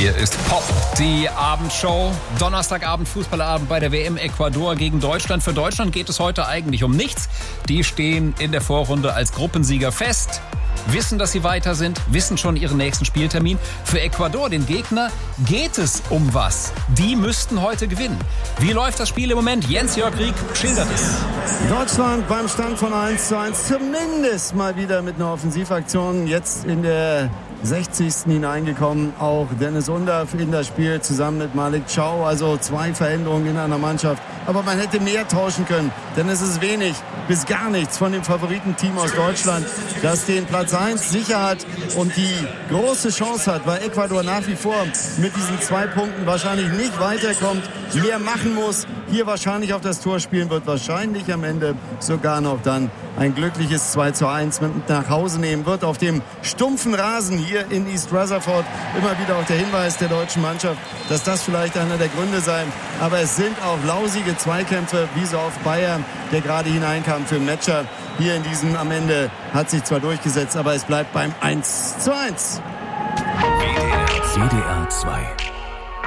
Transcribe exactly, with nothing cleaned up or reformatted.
Hier ist Pop, die Abendshow. Donnerstagabend, Fußballabend bei der W M Ecuador gegen Deutschland. Für Deutschland geht es heute eigentlich um nichts. Die stehen in der Vorrunde als Gruppensieger fest, wissen, dass sie weiter sind, wissen schon ihren nächsten Spieltermin. Für Ecuador, den Gegner, geht es um was. Die müssten heute gewinnen. Wie läuft das Spiel im Moment? Jens-Jörg Rieck schildert es. Deutschland beim Stand von eins zu eins, zumindest mal wieder mit einer Offensivaktion. Jetzt in der sechzigsten hineingekommen, auch Dennis Undav in das Spiel zusammen mit Malik Chow. Also zwei Veränderungen in einer Mannschaft. Aber man hätte mehr tauschen können, denn es ist wenig bis gar nichts von dem Favoritenteam aus Deutschland, das den Platz eins sicher hat und die große Chance hat, weil Ecuador nach wie vor mit diesen zwei Punkten wahrscheinlich nicht weiterkommt, mehr machen muss, hier wahrscheinlich auf das Tor spielen wird, wahrscheinlich am Ende sogar noch dann ein glückliches zwei zu eins mit nach Hause nehmen wird. Auf dem stumpfen Rasen hier in East Rutherford immer wieder auch der Hinweis der deutschen Mannschaft, dass das vielleicht einer der Gründe sei. Aber es sind auch lausige Zweikämpfe, wie so oft Bayern, der gerade hineinkam für den Matcher. Hier in diesem am Ende hat sich zwar durchgesetzt, aber es bleibt beim eins zu eins. W D R zwei.